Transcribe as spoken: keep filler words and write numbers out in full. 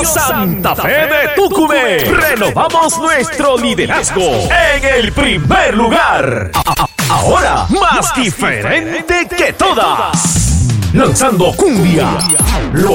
Santa Fe de Tucumé. Renovamos nuestro liderazgo en el primer lugar. Ahora más diferente que todas. Lanzando cumbia.